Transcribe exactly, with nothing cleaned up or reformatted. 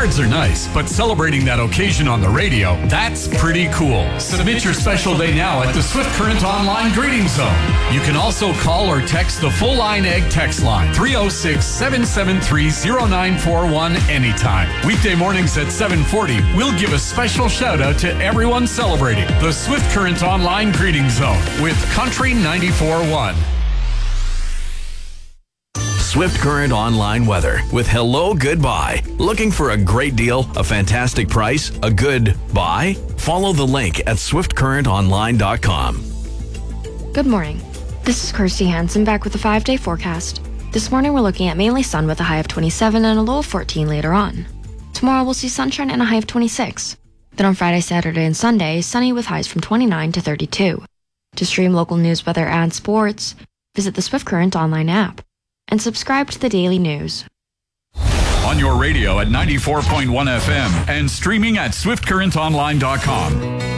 Cards are nice, but celebrating that occasion on the radio, that's pretty cool. Submit your special day now at the Swift Current Online Greeting Zone. You can also call or text the Full Line Egg text line, three oh six, seven seven three, oh nine four one anytime. Weekday mornings at seven forty, we'll give a special shout out to everyone celebrating the Swift Current Online Greeting Zone with Country ninety-four point one. Swift Current Online weather with Hello Goodbye. Looking for a great deal, a fantastic price, a good buy? Follow the link at swift current online dot com. Good morning. This is Kirsty Hansen back with a five-day forecast. This morning we're looking at mainly sun with a high of twenty-seven and a low of fourteen later on. Tomorrow we'll see sunshine and a high of twenty-six. Then on Friday, Saturday, and Sunday, sunny with highs from twenty-nine to thirty-two. To stream local news, weather, and sports, visit the Swift Current Online app and subscribe to the daily news. On your radio at ninety-four point one F M and streaming at swift current online dot com.